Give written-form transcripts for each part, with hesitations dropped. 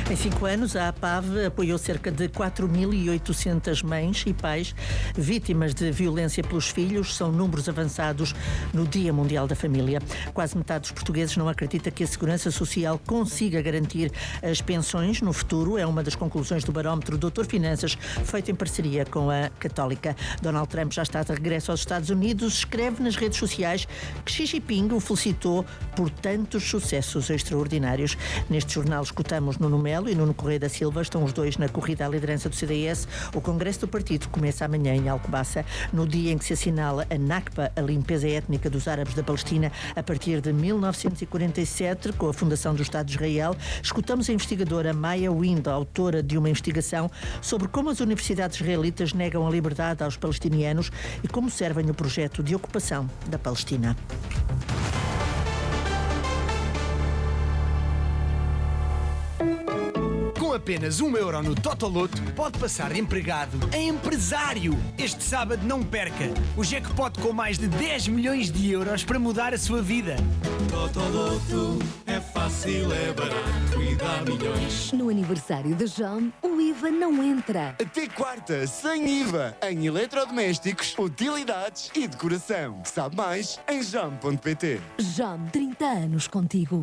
Em 5 anos, a APAV apoiou cerca de 4.800 mães e pais vítimas de violência pelos filhos. São números avançados no Dia Mundial da Família. Quase metade dos portugueses não acredita que a Segurança Social consiga garantir as pensões no futuro. É uma das conclusões do barómetro Doutor Finanças, feito em parceria com a Católica. Donald Trump já está de regresso aos Estados Unidos. Escreve nas redes sociais que Xi Jinping o felicitou por tantos sucessos extraordinários. Neste jornal escutamos Nuno Melo e Nuno Correia da Silva. Estão os dois na corrida à liderança do CDS. O Congresso do Partido começa amanhã em Alcobaça, no dia em que se assinala a Nakba, a limpeza étnica dos árabes da Palestina, a partir de 1947, com a fundação do Estado de Israel. Escutamos a investigadora Maya Wind, autora de uma investigação sobre como as universidades israelitas negam a liberdade aos palestinianos e como servem o projeto de ocupação da Palestina. Com apenas €1 no Totoloto, pode passar de empregado a empresário. Este sábado não perca o jackpot com mais de 10 milhões de euros para mudar a sua vida. Totoloto é fácil, é barato e dá milhões. No aniversário de Jam, o IVA não entra. Até quarta, sem IVA, em eletrodomésticos, utilidades e decoração. Sabe mais em jam.pt. Jam, 30 anos contigo.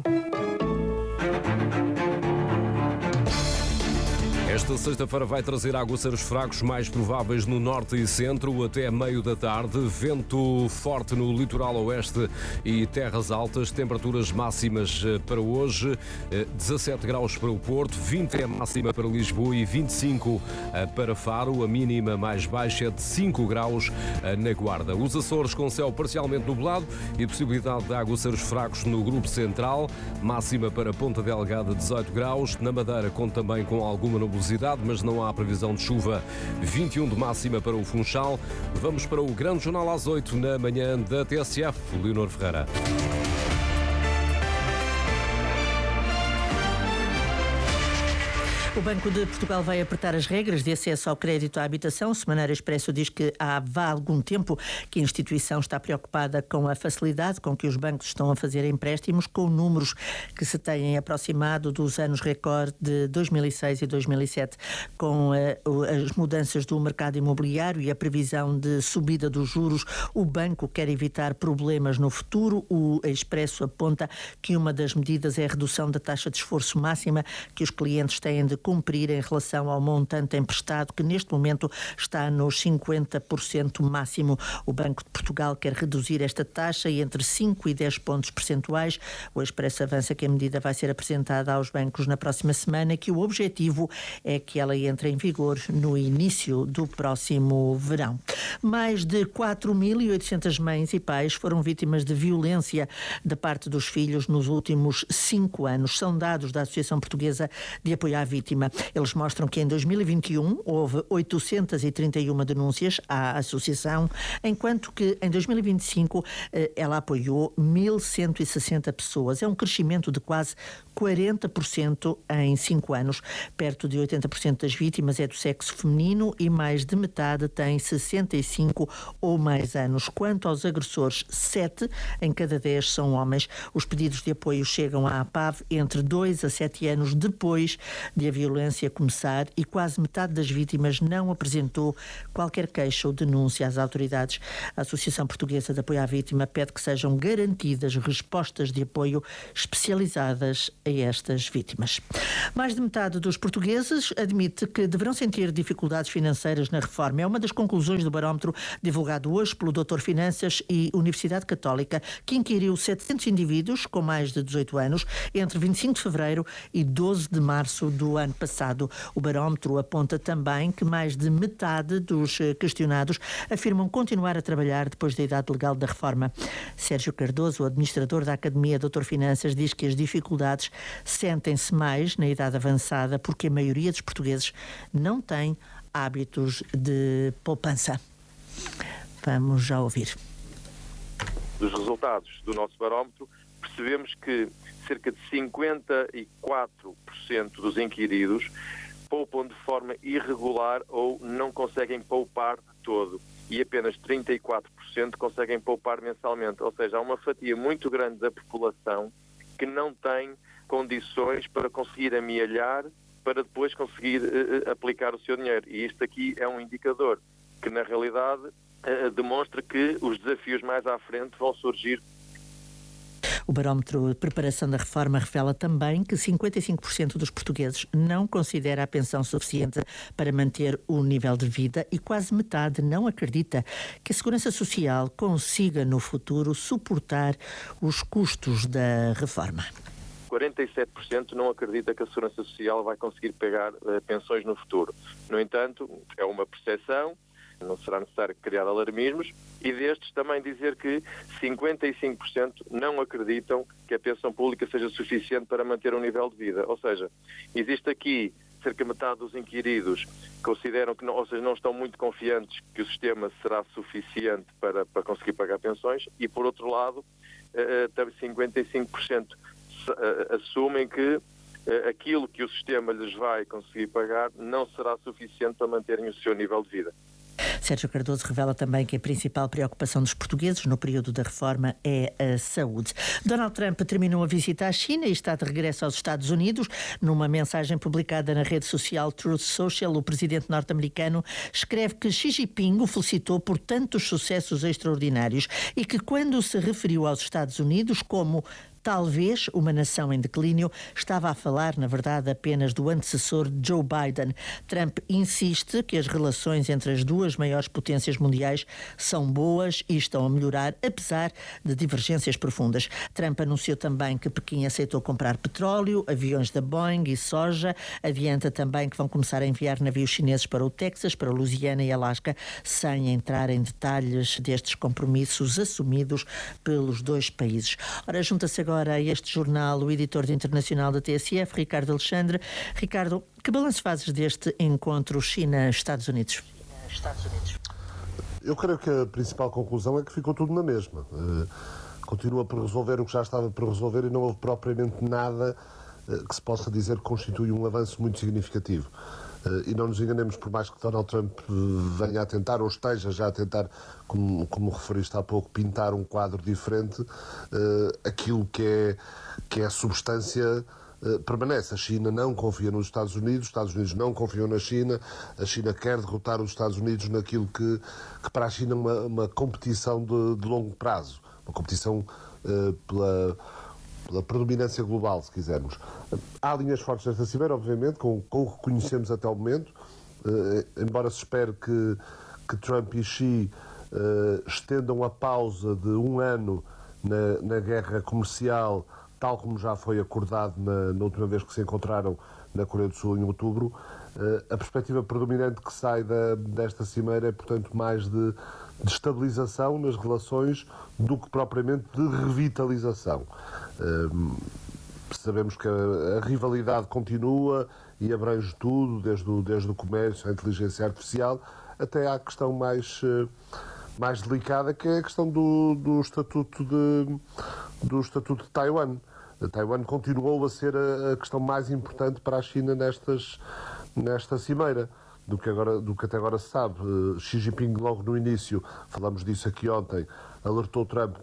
Esta sexta-feira vai trazer aguaceiros fracos mais prováveis no norte e centro até meio da tarde. Vento forte no litoral oeste e terras altas. Temperaturas máximas para hoje. 17 graus para o Porto, 20 é a máxima para Lisboa e 25 para Faro. A mínima mais baixa é de 5 graus na Guarda. Os Açores com céu parcialmente nublado e possibilidade de aguaceiros fracos no grupo central. Máxima para Ponta Delgada, 18 graus. Na Madeira, conta também com alguma nebulosidade, mas não há previsão de chuva. 21 de máxima para o Funchal. Vamos para o Grande Jornal às 8 na manhã da TSF. Leonor Ferreira. O Banco de Portugal vai apertar as regras de acesso ao crédito à habitação. O Semanário Expresso diz que há algum tempo que a instituição está preocupada com a facilidade com que os bancos estão a fazer empréstimos, com números que se têm aproximado dos anos recorde de 2006 e 2007. Com as mudanças do mercado imobiliário e a previsão de subida dos juros, o banco quer evitar problemas no futuro. O Expresso aponta que uma das medidas é a redução da taxa de esforço máxima que os clientes têm de cumprir em relação ao montante emprestado, que neste momento está nos 50% máximo. O Banco de Portugal quer reduzir esta taxa entre 5 e 10 pontos percentuais. O Expresso avança que a medida vai ser apresentada aos bancos na próxima semana e que o objetivo é que ela entre em vigor no início do próximo verão. Mais de 4.800 mães e pais foram vítimas de violência da parte dos filhos nos últimos 5 anos. São dados da Associação Portuguesa de Apoio à Vítima. Eles mostram que em 2021 houve 831 denúncias à associação, enquanto que em 2025 ela apoiou 1.160 pessoas. É um crescimento de quase 40% em 5 anos. Perto de 80% das vítimas é do sexo feminino e mais de metade tem 65 ou mais anos. Quanto aos agressores, 7 em cada 10 são homens. Os pedidos de apoio chegam à APAV entre 2 a 7 anos depois de a violência começar e quase metade das vítimas não apresentou qualquer queixa ou denúncia às autoridades. A Associação Portuguesa de Apoio à Vítima pede que sejam garantidas respostas de apoio especializadas a estas vítimas. Mais de metade dos portugueses admite que deverão sentir dificuldades financeiras na reforma. É uma das conclusões do barómetro divulgado hoje pelo Doutor Finanças e Universidade Católica, que inquiriu 700 indivíduos com mais de 18 anos entre 25 de fevereiro e 12 de março do ano passado. O barómetro aponta também que mais de metade dos questionados afirmam continuar a trabalhar depois da idade legal da reforma. Sérgio Cardoso, o administrador da Academia Doutor Finanças, diz que as dificuldades sentem-se mais na idade avançada porque a maioria dos portugueses não tem hábitos de poupança. Vamos já ouvir. Dos resultados do nosso barómetro, percebemos que cerca de 54% dos inquiridos poupam de forma irregular ou não conseguem poupar de todo. E apenas 34% conseguem poupar mensalmente. Ou seja, há uma fatia muito grande da população que não tem condições para conseguir amealhar para depois conseguir aplicar o seu dinheiro. E isto aqui é um indicador que, na realidade, demonstra que os desafios mais à frente vão surgir. O barómetro de preparação da reforma revela também que 55% dos portugueses não considera a pensão suficiente para manter o nível de vida e quase metade não acredita que a Segurança Social consiga no futuro suportar os custos da reforma. 47% não acredita que a Segurança Social vai conseguir pagar pensões no futuro. No entanto, é uma percepção, não será necessário criar alarmismos, e destes também dizer que 55% não acreditam que a pensão pública seja suficiente para manter um nível de vida. Ou seja, existe aqui cerca de metade dos inquiridos consideram que não, ou seja, não estão muito confiantes que o sistema será suficiente para conseguir pagar pensões, e por outro lado, 55% assumem que aquilo que o sistema lhes vai conseguir pagar não será suficiente para manterem o seu nível de vida. Sérgio Cardoso revela também que a principal preocupação dos portugueses no período da reforma é a saúde. Donald Trump terminou a visita à China e está de regresso aos Estados Unidos. Numa mensagem publicada na rede social Truth Social, o presidente norte-americano escreve que Xi Jinping o felicitou por tantos sucessos extraordinários e que, quando se referiu aos Estados Unidos como talvez uma nação em declínio, estava a falar, na verdade, apenas do antecessor Joe Biden. Trump insiste que as relações entre as duas maiores potências mundiais são boas e estão a melhorar, apesar de divergências profundas. Trump anunciou também que Pequim aceitou comprar petróleo, aviões da Boeing e soja. Adianta também que vão começar a enviar navios chineses para o Texas, para Louisiana e Alasca, sem entrar em detalhes destes compromissos assumidos pelos dois países. Ora, junta-se agora a este jornal o editor internacional da TSF, Ricardo Alexandre. Ricardo, que balanço fazes deste encontro China-Estados Unidos? Eu creio que a principal conclusão é que ficou tudo na mesma. Continua por resolver o que já estava por resolver e não houve propriamente nada que se possa dizer que constitui um avanço muito significativo. E não nos enganemos, por mais que Donald Trump venha a tentar, ou esteja já a tentar, como referiste há pouco, pintar um quadro diferente, aquilo que é a substância permanece. A China não confia nos Estados Unidos não confiam na China, a China quer derrotar os Estados Unidos naquilo que para a China é uma competição de longo prazo, uma competição pela predominância global, se quisermos. Há linhas fortes desta cimeira, obviamente, com o que conhecemos até o momento, embora se espere que Trump e Xi estendam a pausa de um ano na guerra comercial, tal como já foi acordado na última vez que se encontraram na Coreia do Sul em outubro. A perspectiva predominante que sai desta cimeira é, portanto, mais de estabilização nas relações do que propriamente de revitalização. Sabemos que a rivalidade continua e abrange tudo, desde o comércio, a inteligência artificial, até à questão mais delicada, que é a questão do estatuto de Taiwan. Taiwan continuou a ser a questão mais importante para a China nesta cimeira, do que até agora se sabe. Xi Jinping, logo no início, falamos disso aqui ontem, alertou Trump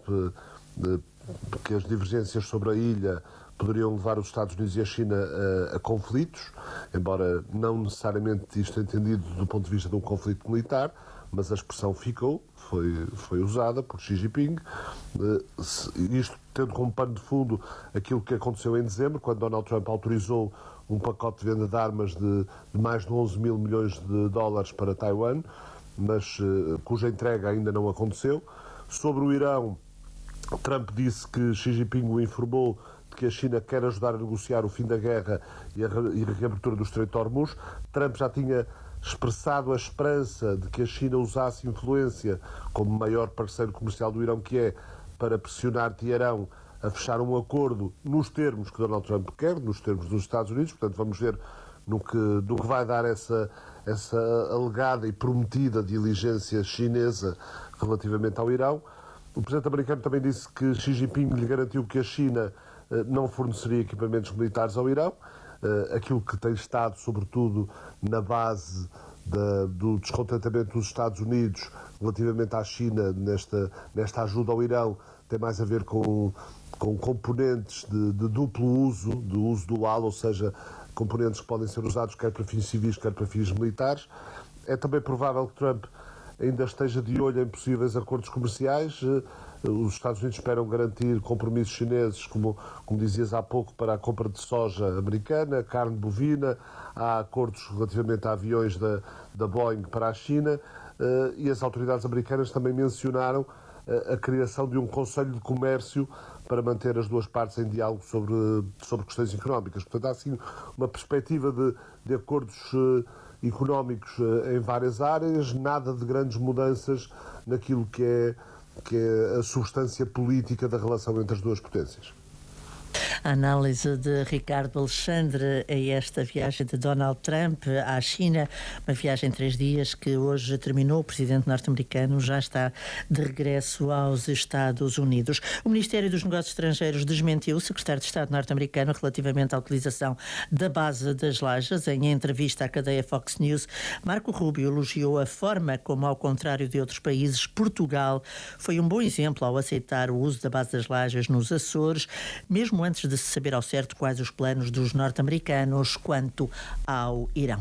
que as divergências sobre a ilha poderiam levar os Estados Unidos e a China a conflitos, embora não necessariamente isto entendido do ponto de vista de um conflito militar, mas a expressão ficou, foi usada por Xi Jinping, isto tendo como pano de fundo aquilo que aconteceu em dezembro, quando Donald Trump autorizou um pacote de venda de armas de mais de 11 mil milhões de dólares para Taiwan, mas cuja entrega ainda não aconteceu. Sobre o Irão, Trump disse que Xi Jinping o informou de que a China quer ajudar a negociar o fim da guerra e a reabertura do Estreito de Hormuz. Trump já tinha expressado a esperança de que a China usasse influência como maior parceiro comercial do Irão que é, para pressionar Teherão a fechar um acordo nos termos que Donald Trump quer, nos termos dos Estados Unidos. Portanto, vamos ver no que vai dar essa alegada e prometida diligência chinesa relativamente ao Irão. O presidente americano também disse que Xi Jinping lhe garantiu que a China não forneceria equipamentos militares ao Irão, aquilo que tem estado, sobretudo, na base do descontentamento dos Estados Unidos relativamente à China nesta ajuda ao Irão, tem mais a ver com com componentes de duplo uso, de uso dual, ou seja, componentes que podem ser usados quer para fins civis, quer para fins militares. É também provável que Trump ainda esteja de olho em possíveis acordos comerciais. Os Estados Unidos esperam garantir compromissos chineses, como dizias há pouco, para a compra de soja americana, carne bovina. Há acordos relativamente a aviões da Boeing para a China, e as autoridades americanas também mencionaram a criação de um Conselho de Comércio para manter as duas partes em diálogo sobre questões económicas. Portanto, há assim uma perspectiva de acordos económicos em várias áreas, nada de grandes mudanças naquilo que é a substância política da relação entre as duas potências. A análise de Ricardo Alexandre a esta viagem de Donald Trump à China, uma viagem de 3 dias que hoje terminou. O presidente norte-americano já está de regresso aos Estados Unidos. O Ministério dos Negócios Estrangeiros desmentiu o secretário de Estado norte-americano relativamente à utilização da base das lajes. Em entrevista à cadeia Fox News, Marco Rubio elogiou a forma como, ao contrário de outros países, Portugal foi um bom exemplo ao aceitar o uso da base das lajes nos Açores, mesmo antes de se saber ao certo quais os planos dos norte-americanos quanto ao Irão.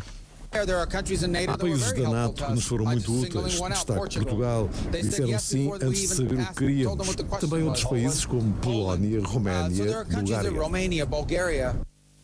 Há países da NATO que nos foram muito úteis, destaque Portugal. Disseram sim antes de saber o que queríamos. Também outros países como Polónia, Roménia, Bulgária.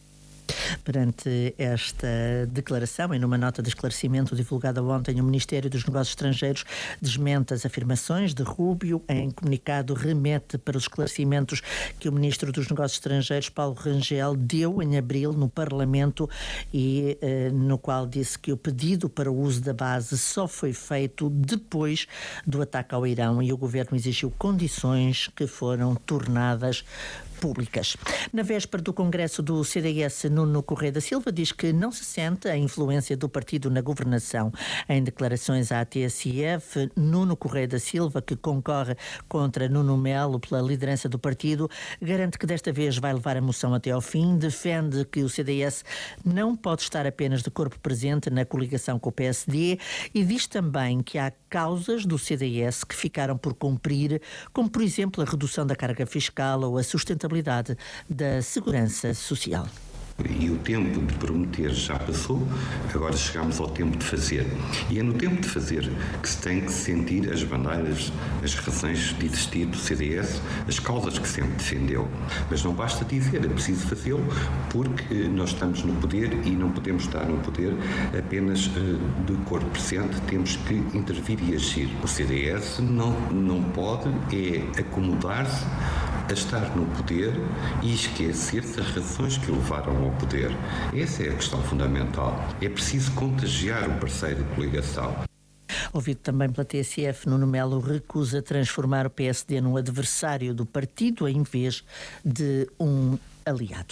Perante esta declaração, e numa nota de esclarecimento divulgada ontem, o Ministério dos Negócios Estrangeiros desmente as afirmações de Rubio. Em comunicado, remete para os esclarecimentos que o Ministro dos Negócios Estrangeiros, Paulo Rangel, deu em abril no Parlamento, e no qual disse que o pedido para o uso da base só foi feito depois do ataque ao Irão, e o Governo exigiu condições que foram tornadas públicas. Na véspera do Congresso do CDS, Nuno Correia da Silva diz que não se sente a influência do partido na governação. Em declarações à TSF, Nuno Correia da Silva, que concorre contra Nuno Melo pela liderança do partido, garante que desta vez vai levar a moção até ao fim, defende que o CDS não pode estar apenas de corpo presente na coligação com o PSD, e diz também que há causas do CDS que ficaram por cumprir, como por exemplo a redução da carga fiscal ou a sustentabilidade da segurança social. E o tempo de prometer já passou, agora chegamos ao tempo de fazer. E é no tempo de fazer que se tem que sentir as bandeiras, as razões de existir do CDS, as causas que sempre defendeu. Mas não basta dizer, é preciso fazê-lo, porque nós estamos no poder e não podemos estar no poder apenas de corpo presente, temos que intervir e agir. O CDS não pode acomodar-se a estar no poder e esquecer-se das razões que o levaram ao poder. Essa é a questão fundamental. É preciso contagiar o parceiro de coligação. Ouvido também pela TSF, Nuno Melo recusa transformar o PSD num adversário do partido em vez de um aliado.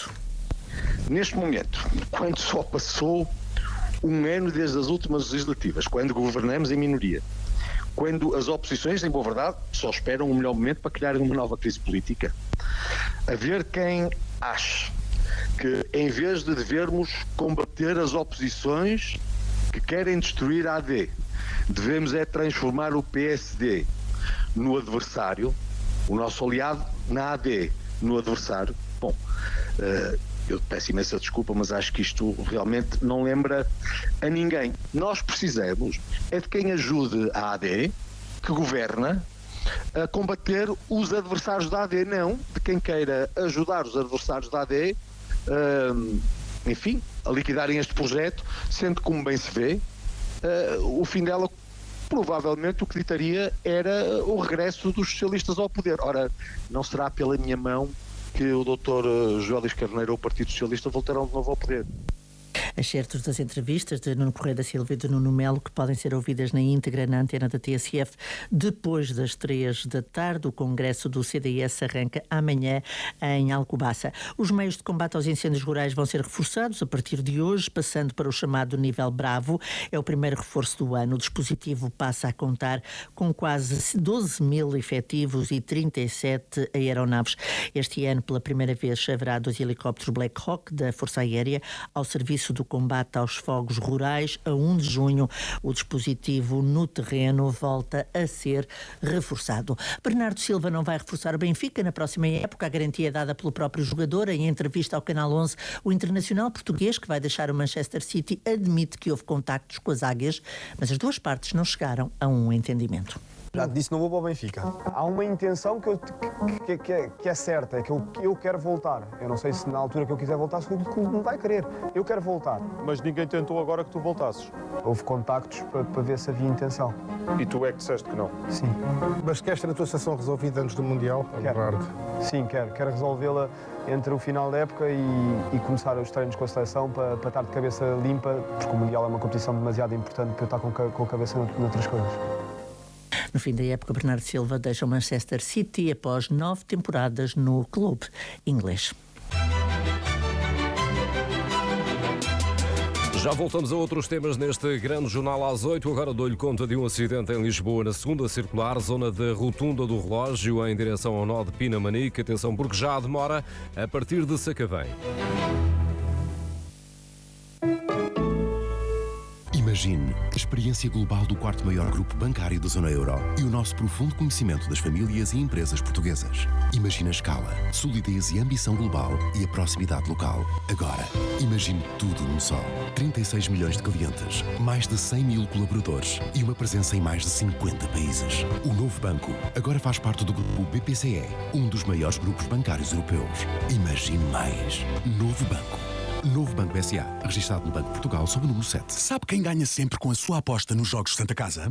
Neste momento, quando só passou um ano desde as últimas legislativas, quando governamos em minoria, quando as oposições, em boa verdade, só esperam o melhor momento para criar uma nova crise política, haver quem ache que, em vez de devermos combater as oposições que querem destruir a AD, devemos transformar o PSD no adversário, o nosso aliado na AD no adversário. Bom, eu peço imensa desculpa, mas acho que isto realmente não lembra a ninguém. Nós precisamos de quem ajude a AD, que governa, a combater os adversários da AD, não de quem queira ajudar os adversários da AD, enfim, a liquidarem este projeto, sendo que, como bem se vê, o fim dela provavelmente o que ditaria era o regresso dos socialistas ao poder. Ora, não será pela minha mão que o Dr. José Luís Carneiro ou o Partido Socialista voltarão de novo ao poder. Excertos das entrevistas de Nuno Correia da Silva e de Nuno Melo, que podem ser ouvidas na íntegra na antena da TSF depois das 3 da tarde. O Congresso do CDS arranca amanhã em Alcobaça. Os meios de combate aos incêndios rurais vão ser reforçados a partir de hoje, passando para o chamado nível Bravo. É o primeiro reforço do ano. O dispositivo passa a contar com quase 12 mil efetivos e 37 aeronaves. Este ano, pela primeira vez, haverá 2 helicópteros Black Hawk da Força Aérea ao serviço do do combate aos fogos rurais. A 1 de junho, o dispositivo no terreno volta a ser reforçado. Bernardo Silva não vai reforçar o Benfica na próxima época. A garantia é dada pelo próprio jogador. Em entrevista ao Canal 11, o internacional português, que vai deixar o Manchester City, admite que houve contactos com as águias, mas as duas partes não chegaram a um entendimento. Já te disse, não vou para o Benfica. Há uma intenção que é certa, é que eu quero voltar. Eu não sei se na altura que eu quiser voltar, se o clube não vai querer. Eu quero voltar. Mas ninguém tentou agora que tu voltasses? Houve contactos para ver se havia intenção. E tu é que disseste que não? Sim. Mas queres ter a tua situação resolvida antes do Mundial? Quero. Sim, quero. Quero resolvê-la entre o final da época e começar os treinos com a seleção para estar de cabeça limpa, porque o Mundial é uma competição demasiado importante para eu estar com a cabeça noutras coisas. No fim da época, Bernardo Silva deixa o Manchester City após 9 temporadas no clube inglês. Já voltamos a outros temas neste grande jornal às 8. Agora dou-lhe conta de um acidente em Lisboa, na segunda circular, zona da Rotunda do Relógio, em direção ao nó de Pinamanique. Atenção, porque já há demora a partir de Sacavém. Imagine a experiência global do 4º maior grupo bancário da zona euro e o nosso profundo conhecimento das famílias e empresas portuguesas. Imagine a escala, solidez e ambição global e a proximidade local. Agora, imagine tudo num só. 36 milhões de clientes, mais de 100 mil colaboradores e uma presença em mais de 50 países. O novo banco agora faz parte do grupo BPCE, um dos maiores grupos bancários europeus. Imagine mais. Novo banco. Novo Banco SA, registado no Banco de Portugal sob o número 7. Sabe quem ganha sempre com a sua aposta nos Jogos Santa Casa?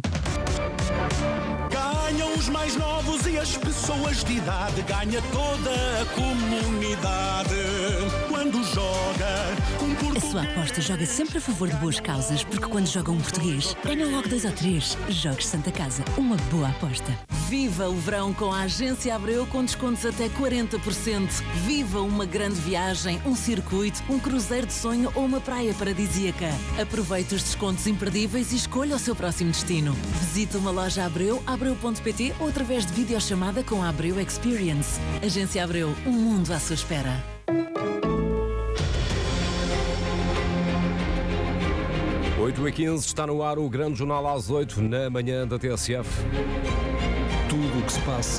Ganham os mais novos e as pessoas de idade. Ganha toda a comunidade. Quando joga A sua aposta joga sempre a favor de boas causas, porque quando joga um português, ganham logo 2 ou 3. Jogos Santa Casa, uma boa aposta. Viva o verão com a Agência Abreu com descontos até 40%. Viva uma grande viagem, um circuito, um cruzeiro de sonho ou uma praia paradisíaca. Aproveite os descontos imperdíveis e escolha o seu próximo destino. Visite uma loja Abreu, abreu.pt ou através de videochamada com a Abreu Experience. Agência Abreu, um mundo à sua espera. Oito e 15, está no ar o grande jornal às 8, na manhã da TSF. Tudo o que se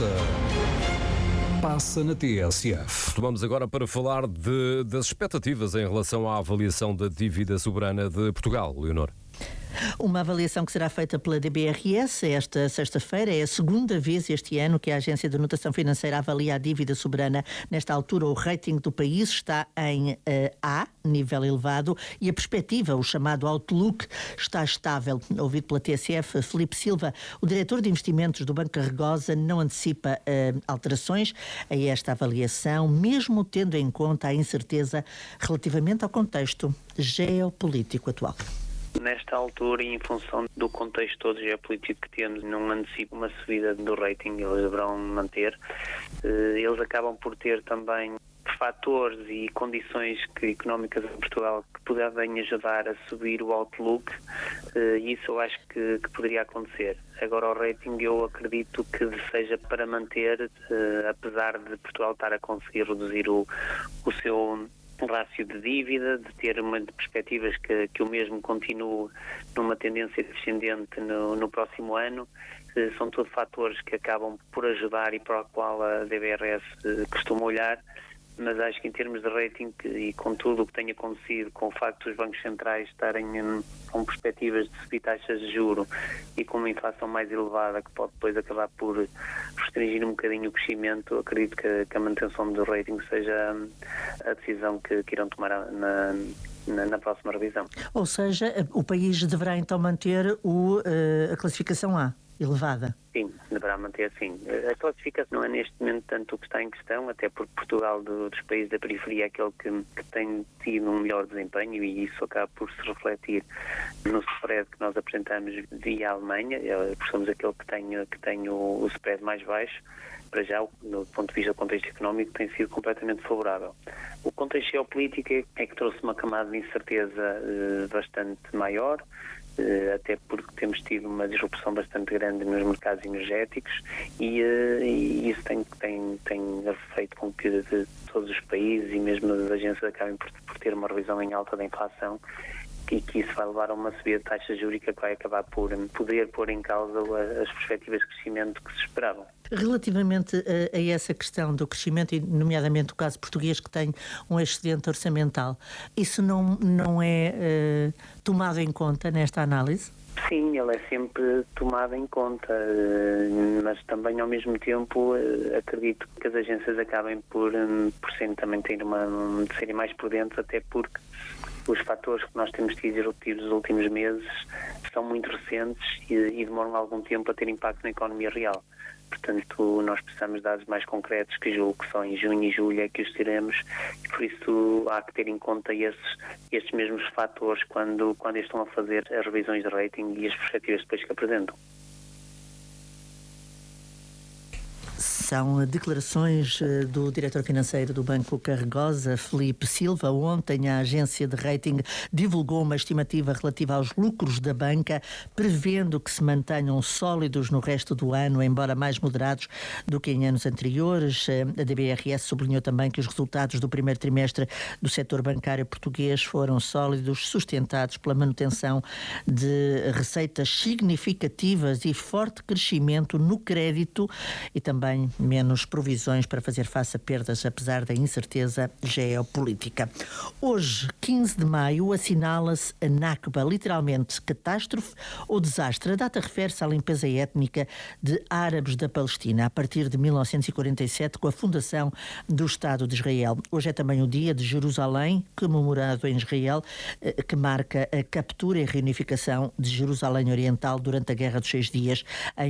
passa na TSF. Vamos agora para falar das expectativas em relação à avaliação da dívida soberana de Portugal, Leonor. Uma avaliação que será feita pela DBRS esta sexta-feira. É a segunda vez este ano que a Agência de Notação Financeira avalia a dívida soberana. Nesta altura, o rating do país está em A, nível elevado, e a perspectiva, o chamado Outlook, está estável. Ouvido pela TSF, Filipe Silva, o diretor de investimentos do Banco Carregosa, não antecipa alterações a esta avaliação, mesmo tendo em conta a incerteza relativamente ao contexto geopolítico atual. Nesta altura e em função do contexto todo geopolítico que temos, não antecipo uma subida do rating, eles deverão manter. Eles acabam por ter também fatores e condições económicas em Portugal que podem ajudar a subir o outlook, e isso eu acho que poderia acontecer. Agora o rating eu acredito que seja para manter, apesar de Portugal estar a conseguir reduzir o seu rácio de dívida, de ter perspectivas que o mesmo continue numa tendência descendente no próximo ano. São todos fatores que acabam por ajudar e para o qual a DBRS costuma olhar, mas acho que em termos de rating e com tudo o que tem acontecido, com o facto dos bancos centrais estarem com perspectivas de subir taxas de juro e com uma inflação mais elevada que pode depois acabar por restringir um bocadinho o crescimento, acredito que a manutenção do rating seja a decisão que irão tomar na próxima revisão. Ou seja, o país deverá então manter a classificação A, elevada? Sim, deverá manter sim. A classificação não é neste momento tanto o que está em questão, até porque Portugal dos países da periferia é aquele que tem tido um melhor desempenho e isso acaba por se refletir no spread que nós apresentamos via Alemanha, porque somos aquele que tem o spread mais baixo. Para já, do ponto de vista do contexto económico, tem sido completamente favorável. O contexto geopolítico é que trouxe uma camada de incerteza bastante maior. até porque temos tido uma disrupção bastante grande nos mercados energéticos e isso tem feito com que todos os países e mesmo as agências acabem por ter uma revisão em alta da inflação e que isso vai levar a uma subida de taxa jurídica que vai acabar por poder pôr em causa as perspectivas de crescimento que se esperavam. Relativamente a essa questão do crescimento, e nomeadamente o caso português que tem um excedente orçamental, isso não é tomado em conta nesta análise? Sim, ele é sempre tomado em conta, mas também ao mesmo tempo acredito que as agências acabem por também serem mais prudentes, até porque os fatores que nós temos tido eruptivos nos últimos meses são muito recentes e demoram algum tempo a ter impacto na economia real. Portanto, nós precisamos de dados mais concretos, que julgo que só em junho e julho é que os teremos, e por isso há que ter em conta estes mesmos fatores quando estão a fazer as revisões de rating e as perspectivas depois que apresentam. São declarações do diretor financeiro do Banco Carregosa, Felipe Silva. Ontem a agência de rating divulgou uma estimativa relativa aos lucros da banca, prevendo que se mantenham sólidos no resto do ano, embora mais moderados do que em anos anteriores. A DBRS sublinhou também que os resultados do primeiro trimestre do setor bancário português foram sólidos, sustentados pela manutenção de receitas significativas e forte crescimento no crédito e também menos provisões para fazer face a perdas, apesar da incerteza geopolítica. Hoje, 15 de maio, assinala-se a Nakba, literalmente catástrofe ou desastre. A data refere-se à limpeza étnica de árabes da Palestina, a partir de 1947, com a fundação do Estado de Israel. Hoje é também o dia de Jerusalém, comemorado em Israel, que marca a captura e reunificação de Jerusalém Oriental durante a Guerra dos 6 Dias, em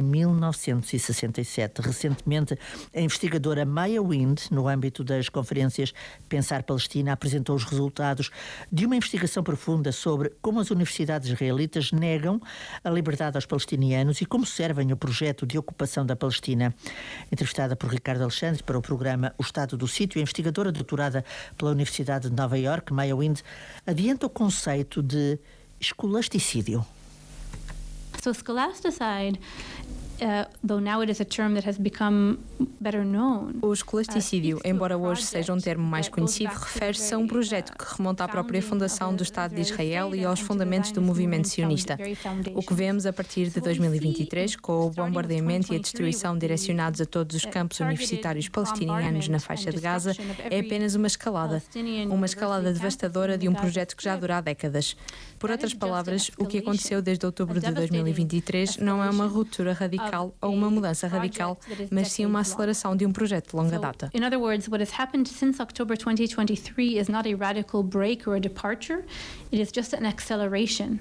1967. Recentemente, a investigadora Maya Wind, no âmbito das conferências Pensar Palestina, apresentou os resultados de uma investigação profunda sobre como as universidades israelitas negam a liberdade aos palestinianos e como servem o projeto de ocupação da Palestina. Entrevistada por Ricardo Alexandre para o programa O Estado do Sítio, a investigadora doutorada pela Universidade de Nova Iorque, Maya Wind, adianta o conceito de escolasticídio. So scholasticide, though now it is a term that has become better known. O escolasticídio, embora hoje seja um termo mais conhecido, refere-se a um projeto que remonta à própria fundação do Estado de Israel e aos fundamentos do movimento sionista. O que vemos a partir de 2023, com o bombardeamento e a destruição direcionados a todos os campos universitários palestinianos na faixa de Gaza, é apenas uma escalada devastadora de um projeto que já dura há décadas. Por outras palavras, o que aconteceu desde outubro de 2023 não é uma ruptura radical ou uma mudança radical, mas sim uma aceleração de um projeto de longa data. In other words, what has happened since October 2023 is not a radical break or a departure, it is just an acceleration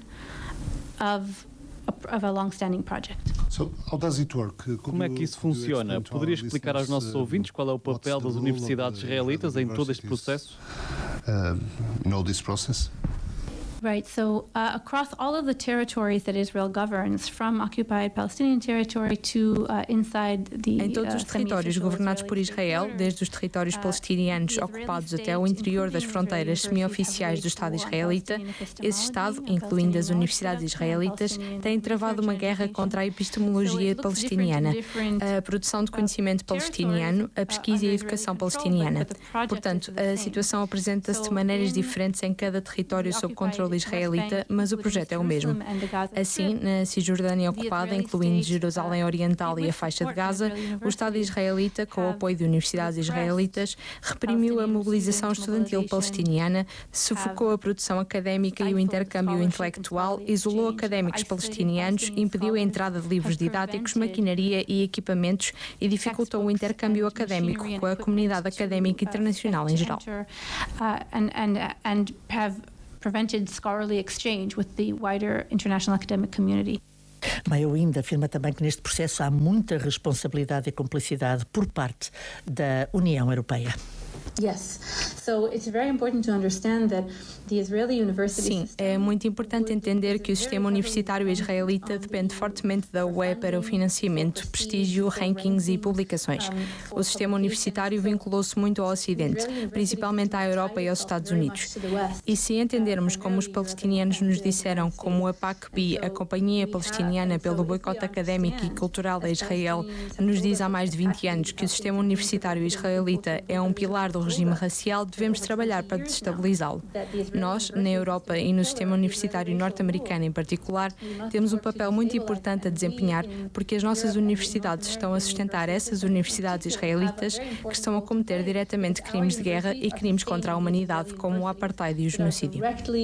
of a long-standing project. So, how does it work? Como é que isso funciona? Poderia explicar aos nossos ouvintes qual é o papel das universidades israelitas em todo este processo? In all this process? Right, so across all of the territories that Israel governs, from occupied Palestinian territory to inside the Em todos os territórios governados por Israel, desde os territórios palestinianos ocupados até o interior das fronteiras semi-oficiais do Estado israelita, esse Estado, incluindo as universidades israelitas, tem travado uma guerra contra a epistemologia palestiniana, a produção de conhecimento palestiniano, a pesquisa e a educação palestiniana. Portanto, a situação apresenta-se de maneiras diferentes em cada território sob controle israelita, mas o projeto é o mesmo. Assim, na Cisjordânia ocupada, incluindo Jerusalém Oriental e a faixa de Gaza, o Estado israelita, com o apoio de universidades israelitas, reprimiu a mobilização estudantil palestiniana, sufocou a produção académica e o intercâmbio intelectual, isolou académicos palestinianos, impediu a entrada de livros didáticos, maquinaria e equipamentos e dificultou o intercâmbio académico com a comunidade académica internacional em geral. Prevented scholarly exchange with the wider international academic community. Maya Wind afirma também que neste processo há muita responsabilidade e cumplicidade por parte da União Europeia. Sim, é muito importante entender que o sistema universitário israelita depende fortemente da UE para o financiamento, prestígio, rankings e publicações. O sistema universitário vinculou-se muito ao Ocidente, principalmente à Europa e aos Estados Unidos. E se entendermos como os palestinianos nos disseram, como a PAC-B, a Companhia Palestiniana pelo Boicote Académico e Cultural a Israel, nos diz há mais de 20 anos que o sistema universitário israelita é um pilar do regime racial, devemos trabalhar para desestabilizá-lo. Nós, na Europa e no sistema universitário norte-americano em particular, temos um papel muito importante a desempenhar, porque as nossas universidades estão a sustentar essas universidades israelitas que estão a cometer diretamente crimes de guerra e crimes contra a humanidade, como o apartheid e o genocídio.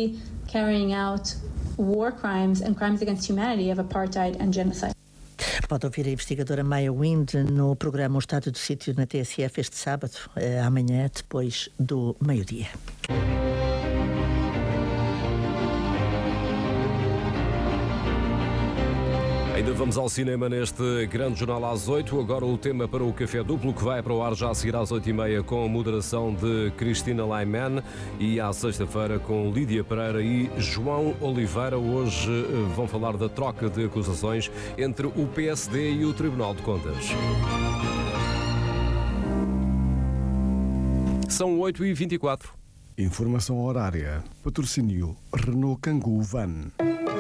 Pode ouvir a investigadora Maya Wind no programa O Estado do Sítio na TSF este sábado, amanhã, depois do meio-dia. Ainda vamos ao cinema neste grande jornal às 8. Agora o tema para o Café Duplo, que vai para o ar já a seguir às 8h30 com a moderação de Cristina Laiman, e à sexta-feira com Lídia Pereira e João Oliveira. Hoje vão falar da troca de acusações entre o PSD e o Tribunal de Contas. São 8h24. Informação horária. Patrocínio Renault Kangoo Van.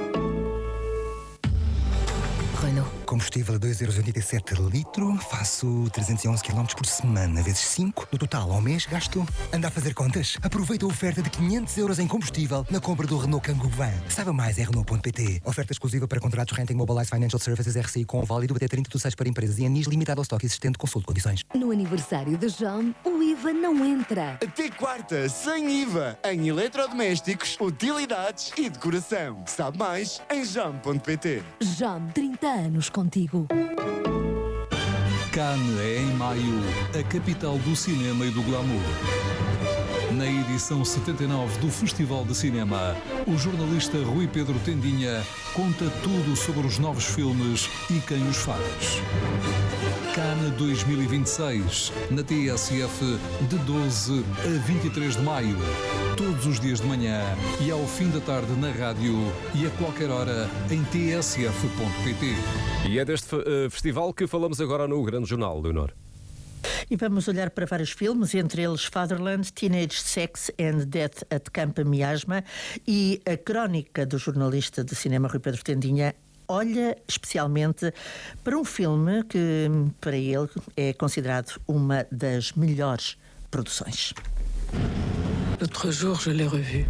Combustível a 2,87 € litro, faço 311 km por semana, vezes 5. No total, ao mês, gasto. Anda a fazer contas? Aproveita a oferta de 500 € em combustível na compra do Renault Kangoo Van. Saiba mais em Renault.pt. Oferta exclusiva para contratos Renting Mobilize Financial Services RCI com válido até 30/6 para empresas e anis, limitado ao estoque existente. Consulte condições. No aniversário de João, o IVA não entra. Até quarta, sem IVA, em eletrodomésticos, utilidades e decoração. Sabe mais em João.pt. João, 30 anos contigo. Cannes é em maio a capital do cinema e do glamour. Na edição 79 do Festival de Cinema, o jornalista Rui Pedro Tendinha conta tudo sobre os novos filmes e quem os faz. Cannes 2026, na TSF, de 12 a 23 de maio. Todos os dias de manhã e ao fim da tarde na rádio e a qualquer hora em tsf.pt. E é deste festival que falamos agora no Grande Jornal, Leonor. E vamos olhar para vários filmes, entre eles Fatherland, Teenage Sex and Death at Camp Miasma e a crónica do jornalista de cinema Rui Pedro Tendinha. Olha especialmente para um filme que, para ele, é considerado uma das melhores produções. L'autre jour, je l'ai revu.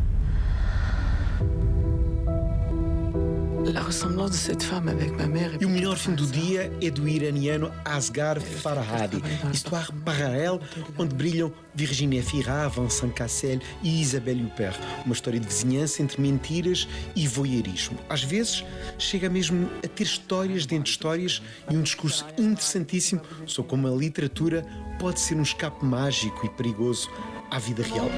La ressemblance de cette femme avec ma mère. E o melhor filme do dia é do iraniano Asghar Farhadi, Histoire parallèle, onde brilham Virginie Fira, Vincent Cassel e Isabelle Huppert. Uma história de vizinhança entre mentiras e voyeurismo. Às vezes, chega mesmo a ter histórias dentro de histórias e um discurso interessantíssimo sobre como a literatura pode ser um escape mágico e perigoso à vida real.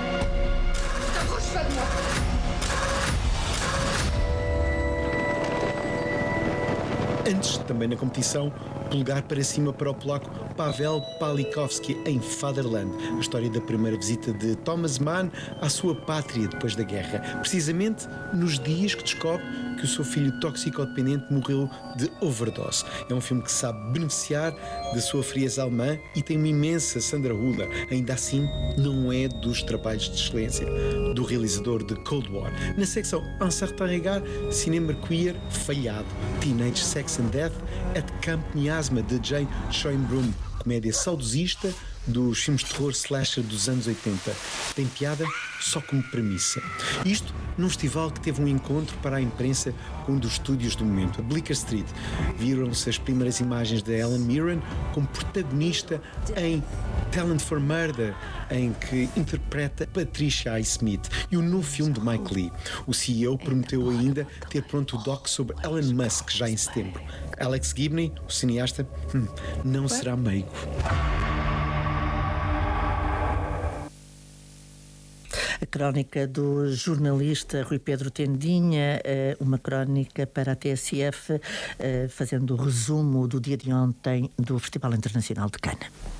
Antes, também na competição, polegar para cima para o polaco Paweł Palikowski em Fatherland, a história da primeira visita de Thomas Mann à sua pátria depois da guerra, precisamente nos dias que descobre que o seu filho toxicodependente morreu de overdose. É um filme que sabe beneficiar da sua frieza alemã e tem uma imensa Sandra Hüller. Ainda assim, não é dos trabalhos de excelência do realizador de Cold War. Na secção Un certain regard, cinema queer falhado, Teenage Sex and Death at Camp Miasma, de Jane Schoenbrunn, comédia saudosista dos filmes de terror slasher dos anos 80. Tem piada só como premissa. Isto num festival que teve um encontro para a imprensa com um dos estúdios do momento, a Bleecker Street. Viram-se as primeiras imagens de Helen Mirren como protagonista em Talent for Murder, em que interpreta Patricia Highsmith, e o novo filme de Mike Lee. O CEO prometeu ainda ter pronto o doc sobre Elon Musk já em setembro. Alex Gibney, o cineasta, não será meigo. A crónica do jornalista Rui Pedro Tendinha, uma crónica para a TSF, fazendo o resumo do dia de ontem do Festival Internacional de Cannes.